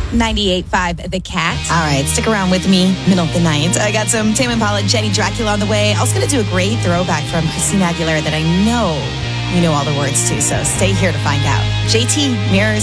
98.5 The Cat. All right, stick around with me, middle of the night. I got some Tame Impala, Jenny Dracula on the way. I was going to do a great throwback from Christina Aguilera that I know you know all the words to, so stay here to find out. JT, Mirrors.